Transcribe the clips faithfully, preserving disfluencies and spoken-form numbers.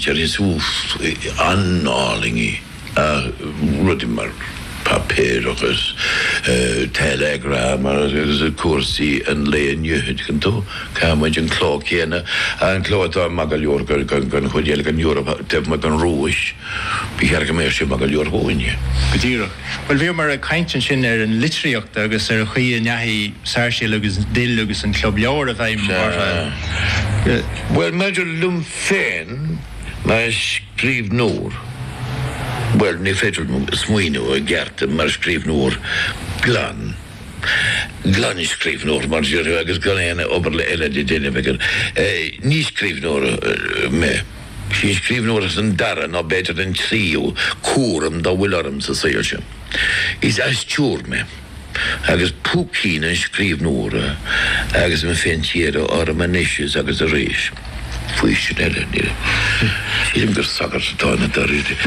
er is úf annálingi a rudimar papérogus telegram agus a cuasaí an léon nniuid gan tú cáid an chló chéana an chlótá magalúor gan gan chuidéal gan Europa tef me gan rúis bí chear go mé sé magalúor hóine. Godíra. Well bhí mar a caiintin sin ar an litríocht agus ar chuí neahí sáirse agus dil agus an club leabhar a bheith mar. Well meidir lum féin na scríb nóir. Wel, ni fedrwn smwyno y gert mar sgrif nhw'r glan. Glan i sgrif nhw'r mar sgrif agos glan ena oberle eled i dyn efo. Ni sgrif nhw'r me. Si sgrif nhw'r as yn daran o beter yn trio cwrm da wylarm sa seio si. Is as tiwr me. Agos pwcyn yn sgrif nhw'r agos yn ffentiero o'r manisys agos y reis. Fwysyn ele nire. Ddim gyr sagar sy'n ta'n ydar ydw.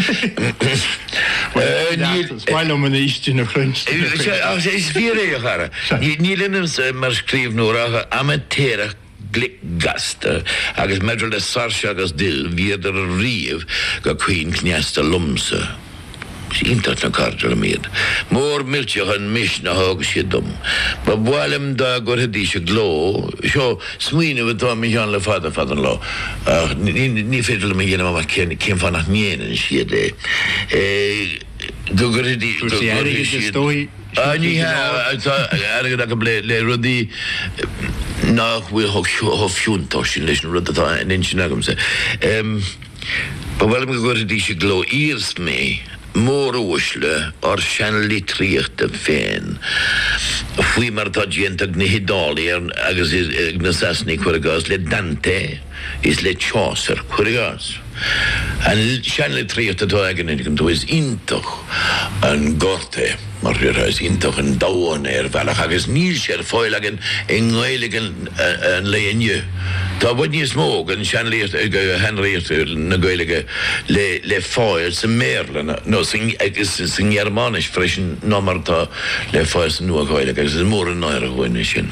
Smael o'n mynd eistyn o ffrynst. Is fyr eich ara. Níl yn mar sgrif nhw'r amatera gasta agos medrol y sarsio agos dil fydd ar y rif ga cwyn cniasta lumsa. Intat na cardiola mid. Mor miltio han mishna hog shidum. Ba bwalem da gorhedi she glo. Sho smine with to mi jan le father father lo. Ah ni ni fedel mi yena ma ken ken van nach nien en shide. Eh do gorhedi do gorhedi. Ah ni ha er da ble le rodi nach we hog ho fjunto shin rodi da en inchinagum se. Ehm ba bwalem gorhedi she glo ears me. Mór úsle ar sean litríocht a féin. Fui mar tá géntag na hidáli agus na sasni chuirgás le Dante is le Chaucer chuirgás. An sean litríocht a tó agan gan tú is intach an gorte mar is intach an dáin ar bhealach agus níl sér fáil agan in gáiligan an léonniu. Tá bud ní smóg an sean henríocht na gáilige le fáil sa mérlan no sin germanis frisin nómar tá le fáil sa nua gáilige agus is mór an náir a gháine sin.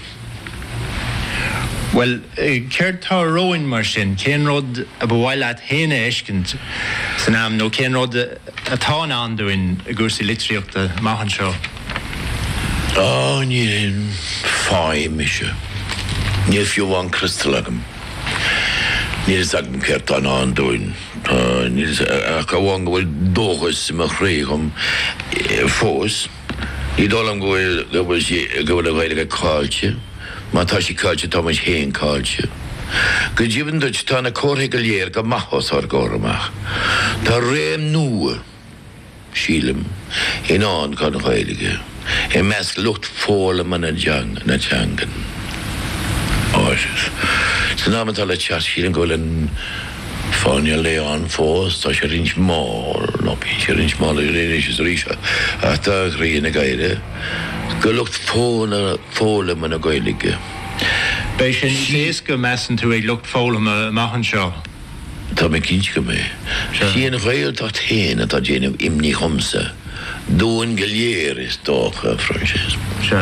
Well, céir tá roin mar sin, cén rud a bhhail at héine eiscint san am nó cén rud atá anúin a gúrsaí litríochta maihan seo. Á, ní fáim ise. Ní fiúháin crystal agam. Ní agam céir tá anúin. Ní ach a bháin go bhfuil dóchas sem a chréighm fós. Ní dólam go bhfuil a ghaile cáilte. Ma tá sí cáilte tá mas héin cáilte. Go ddíban dúirt tá na cóthaigh go léir go machos ar góramach. Tá réim nua sílim in án gan ghailige. I mes lucht fóla man na teangan. Áisis. Sa náma tá le teas sílim go bhfuil an fáinne leán fós, tá sé rins mál, nó bí sé rins mál i réiris is rísa. A tá ghríon na gaire. Go lucht fóla fóla man na ghailige. Bei sin léas go mesan tú ag lucht fóla maihan seo. Tá me cinch go mé. Síana bhil tá téana tá déanamh imní chumsa. Dúin go léir is dócha Francis. Se.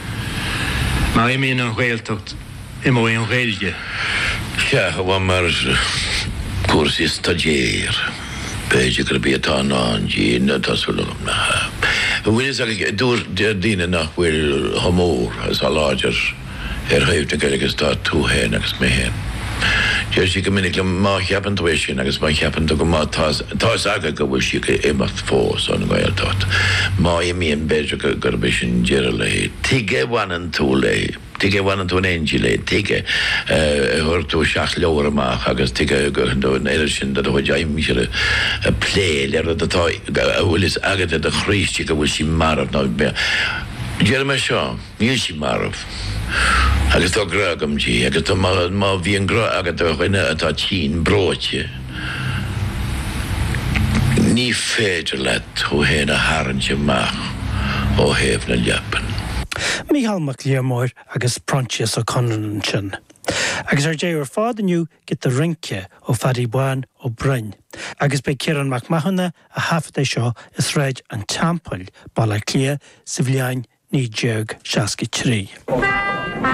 Má i míon an ghailtocht i mó an ghailge. Se, bhá mar cuasaí stadéir. Beidir go bí atá ná díana tá súlagam na. Bhfuil is ag dúr díine nach bhfuil hamór as a láidir ar thaobh na gailge tá tú héin agus mé héin. Déir sí go minic le má cheapan tú é sin agus má cheapan go má tá aga go bhfuil sí go éimecht fós an ghailtocht. Má i míon beidir go gur bhí sin dear le. Tige bhhanan tú le. Tige bhhanan tú an éingi le. Tige thuir tú seach leabhar amach agus tige go an éidir sin dat chuid aimimiisiile a pléil ar atá bhfuil is agad a chríiste go bhfuil sí marmh ná be. Dear me seo, níl sí marmh. Agus tá gragam tí, agus tá má bhí an gra agad a chuine atá tín bróite. Ní féidir le tú héna haranse mach ó héamh na leapan. Mícheál Mac Liamóir agus Prontius ó Conran sin. Agus ar déir fád aniu get the rince ó Fadí Buan ó Bryn. Agus bei Kieran Mac Mahona a hafta seo is réid an tampil bala clia sa bhliain ní deag seasca trí.